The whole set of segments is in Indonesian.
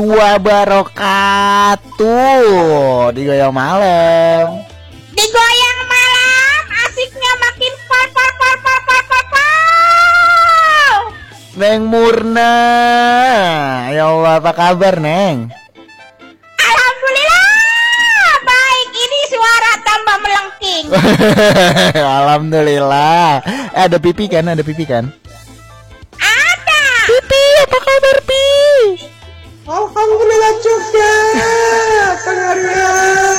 wabarakatuh. Digoyang malam. Digoyang malam, asiknya makin pal. Neng Murna, ya Allah, apa kabar Neng? Alhamdulillah, baik. Ini suara tambah melengking. Alhamdulillah. Ada pipi kan? Ada. Pipi, apa kabar Pi? Alhamdulillah juga. Pengaria.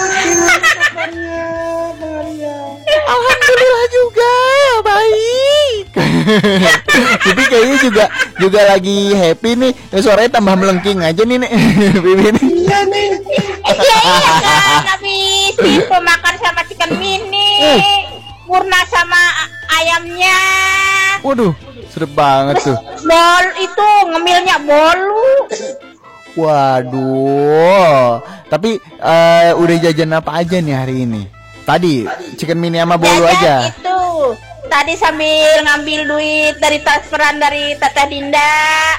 Alhamdulillah juga, baik. Pipi kayaknya juga lagi happy nih. Suaranya tambah melengking aja nih Nek. Pipi nih. Iya nih. Iya kan, habis itu makan sama chicken mini, Murna sama ayamnya. Waduh, sedep banget tuh. Bol itu ngemilnya bolu. Waduh. Tapi udah jajan apa aja nih hari ini? Tadi chicken mini sama bolu Jajan aja. Itu tadi sambil ngambil duit dari transferan dari Tata Dinda,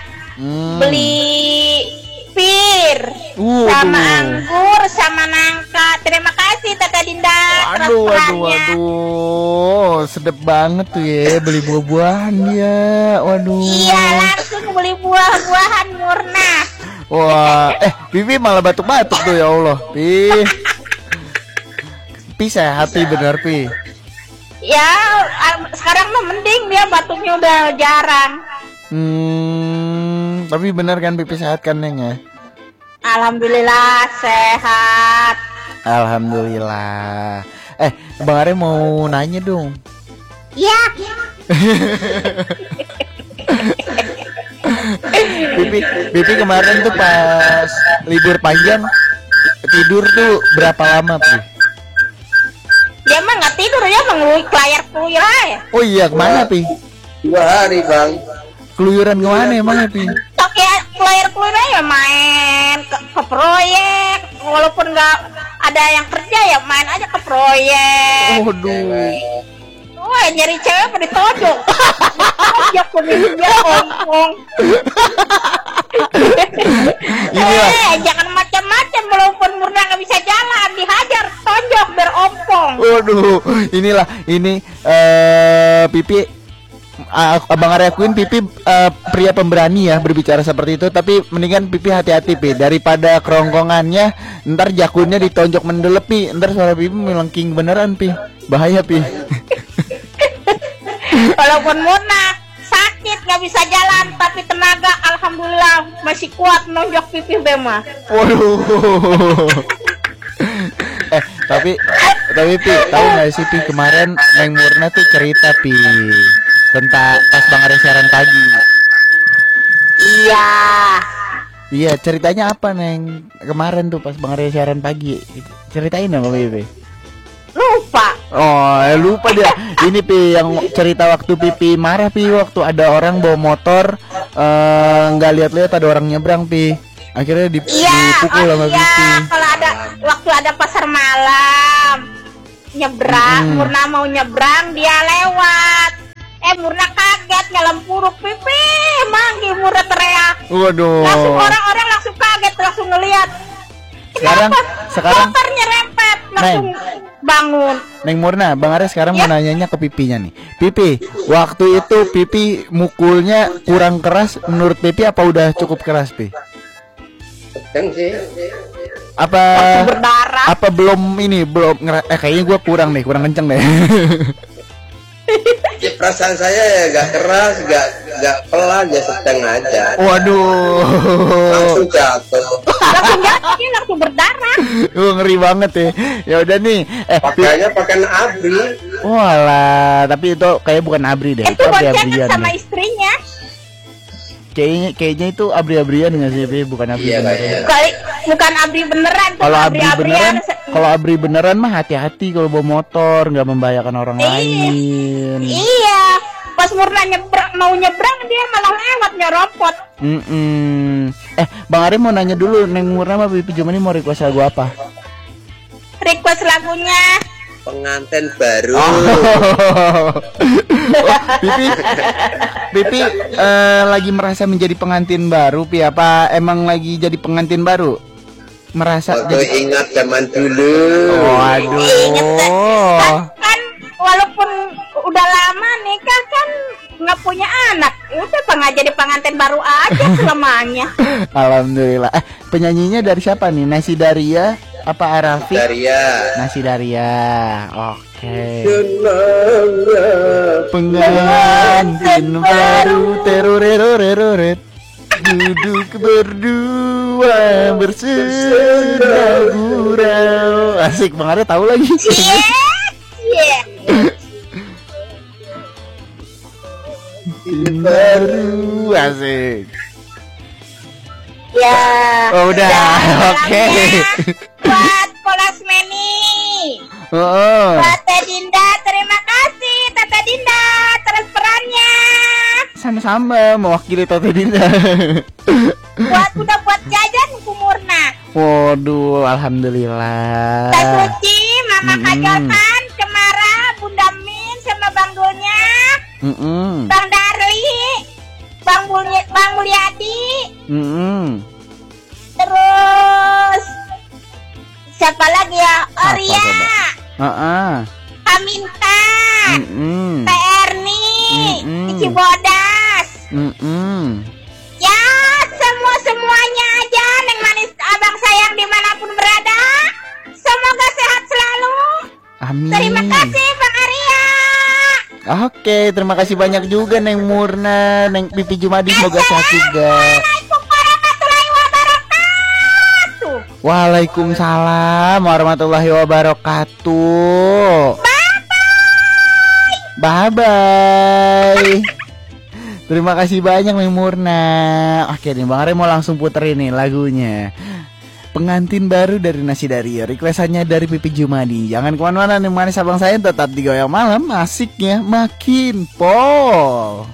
beli pir sama anggur sama nangka. Terima kasih Tata Dinda transferannya. Waduh, sedep banget tuh ya beli buah-buahan dia. Waduh. Iya, langsung beli buah-buahan Murna. Wah, Pipi malah batuk-batuk tuh, ya Allah. Pi sehat Pi, bener Pi. Ya, sekarang mah mending dia batuknya udah jarang. Tapi bener kan Pipi sehat kan Neng ya? Alhamdulillah sehat. Alhamdulillah. Bang Are mau nanya dong. Ya. Pipi kemarin tuh pas libur panjang tidur tuh berapa lama Pi? Dia mah nggak tidur, ya mengeluik layar aja. Oh iya, kemana Pi? 2 hari Bang. Keluyuran kemana emang ya Pi? Tok ya layar aja, main ke proyek. Walaupun nggak ada yang kerja ya main aja ke proyek. Waduh. Wah, nyari cewek pada ditojok. Tojok pemiliknya ompong. Jangan macam-macam, walaupun Murna nggak bisa jalan, dihajar, tonjok biar ompong. Waduh, ini Pipi, Abang Are akuin Pipi pria pemberani ya berbicara seperti itu. Tapi mendingan Pipi hati-hati Pi, daripada kerongkongannya ntar jakunnya ditonjok mendelep Pi, ntar suara Pipi melengking beneran Pi, bahaya Pi. Walaupun Murna sakit nggak bisa jalan, tapi tenaga alhamdulillah masih kuat nonjok pipi Bema. Waduh. Tapi Pi, tahu nggak sih Pi, kemarin Neng Murna tuh cerita Pi tentang pas Bang Are siaran pagi. Iya, ceritanya apa Neng? Kemarin tuh pas Bang Are siaran pagi, ceritain dong Pi. Lupa. Oh, lupa dia. Ini Pi yang cerita waktu Pipi marah Pi, waktu ada orang bawa motor nggak lihat-lihat ada orang nyebrang Pi. Akhirnya dipukul sama Pipi. Kalau ada waktu ada pasar malam nyebrang, Murna mau nyebrang, dia lewat. Murna kaget nyelempuruk Pipi, manggil Murna teriak. Waduh. Langsung orang-orang langsung kaget, langsung ngelihat. Sekarang motornya rempet, langsung bangun. Neng Murna, Bang Are sekarang mau nanyanya ke Pipinya nih. Pipi, waktu itu Pipi mukulnya kurang keras menurut Pipi apa udah cukup keras Pi? Sedang sih. Apa belum kayaknya gue kurang kenceng deh. Ya, perasaan saya ya gak keras, gak pelan, ya sedang aja. Waduh. Langsung jatuh. Langsung berdarah. Ngeri banget ya. Ya udah nih. Pakainya pakai abri. Walah, tapi itu kayak bukan abri deh. Itu boncengan sama istrinya. Kayaknya itu abri-abrian nggak sih, bukan abri beneran. Bukan abri beneran. Kalau abri beneran mah hati-hati kalau bawa motor, nggak membahayakan orang lain. Iya, pas Murna mau nyebrang dia malah lewat nyeropot. Bang Are mau nanya dulu, Neng Murna sama Pipi Jumani mau request lagu apa? Request lagunya pengantin baru. Oh, Pipi lagi merasa menjadi pengantin baru, Pi? Apa emang lagi jadi pengantin baru? Merasa Waktu jadi... ingat zaman dulu. Waduh. Kan walaupun udah lama nikah kan nggak punya anak, udah nggak jadi pengantin baru aja selamanya. Alhamdulillah. Penyanyinya dari siapa nih? Nasi Daria apa Arafi? Daria. Nasi Daria. Oke. Senangnya Pengantin baru teroreret duduk berdua bersenda gurau. Asik, Bang Arya tahu lagi. Iya. Baru asik. Ya. Oh, udah. Oke. Buat Polasmeni. Oh. Buat Teh Dinda, terima kasih Tete Dinda transferannya. Sama-sama mewakili Tete Dinda. Buat jajan Kumurna. Waduh, alhamdulillah. Teh Suci, Mama Kajosan, Cemara, Bunda Min, sama Bang Dulnya, Bang Darli, Bang Mulyadi, terus siapa lagi ya? Oria, Aminta, Teh Erni, Cibodas. Ya, semuanya aja, Neng Manis Abang sayang dimanapun berada. Semoga sehat selalu. Amin. Terima kasih Bang Arya. Oke, terima kasih banyak juga Neng Murna, Neng Pipi Jumadi, semoga sehat juga. Assalamualaikum warahmatullahi wabarakatuh. Waalaikumsalam warahmatullahi wabarakatuh. Bye-bye. Terima kasih banyak Neng Murna. Oke nih, Bang Arya mau langsung puterin nih lagunya. Pengantin baru dari Nasi Daria. Requestannya dari Pipi Jumadi. Jangan kemana-mana nih manis abang saya, tetap di Goyang Malam. Asiknya makin pol.